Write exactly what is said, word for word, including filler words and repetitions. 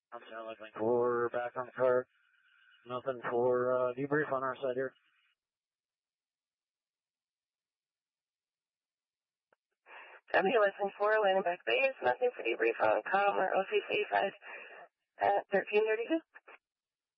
I'm now looking for back on the car. Nothing for uh, debrief on our side here. W listening for landing back base. Nothing for debrief on com or O C C five at thirteen thirty-two.